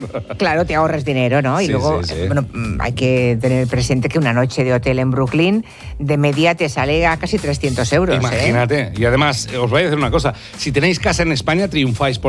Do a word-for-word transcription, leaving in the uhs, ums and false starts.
Claro, te ahorras dinero, ¿no? Y Sí, luego, sí, sí. bueno, hay que tener presente que una noche de hotel en Brooklyn de media te sale a casi trescientos euros. Imagínate. ¿eh? Y además, os voy a decir una cosa. Si tenéis casa en España, triunfáis.